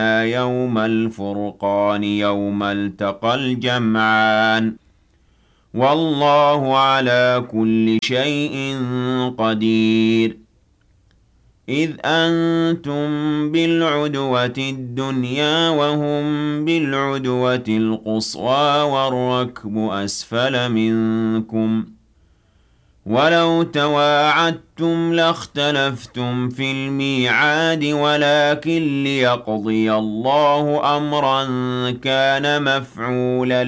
يوم الفرقان يوم التقى الجمعان والله على كل شيء قدير إذ أنتم بالعدوة الدنيا وهم بالعدوة القصوى والركب أسفل منكم ولو تواعدتم لاختلفتم في الميعاد ولكن ليقضي الله أمرا كان مفعولا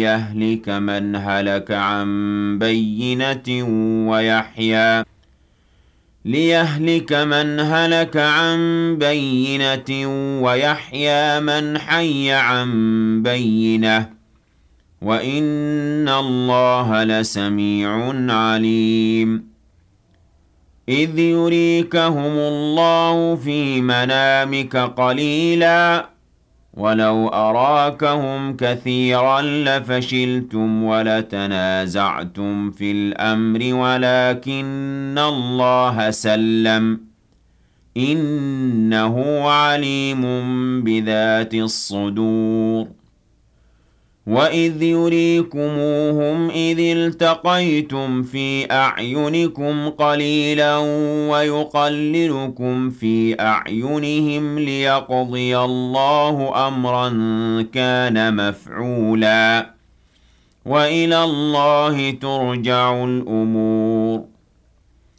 ليهلك من هلك عن بينة ويحيى من حي عن بينة وإن الله لسميع عليم إذ يريكهم الله في منامك قليلا ولو أراكهم كثيرا لفشلتم ولتنازعتم في الأمر ولكن الله سلم إنه عليم بذات الصدور وإذ يريكموهم إذ التقيتم في أعينكم قليلا ويقللكم في أعينهم ليقضي الله أمرا كان مفعولا وإلى الله ترجع الأمور